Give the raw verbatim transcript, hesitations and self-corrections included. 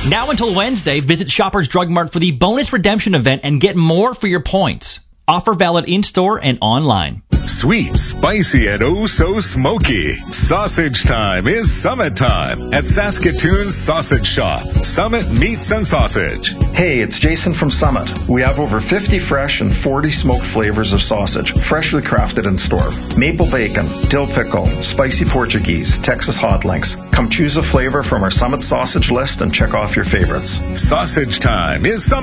Now until Wednesday, visit Shoppers Drug Mart for the bonus redemption event and get more for your points. Offer valid in-store and online. Sweet, spicy, and oh so smoky. Sausage time is Summit time at Saskatoon's Sausage Shop. Summit Meats and Sausage. Hey, it's Jason from Summit. We have over fifty fresh and forty smoked flavors of sausage, freshly crafted in store. Maple bacon, dill pickle, spicy Portuguese, Texas hot links. Come choose a flavor from our Summit sausage list and check off your favorites. Sausage time is Summit.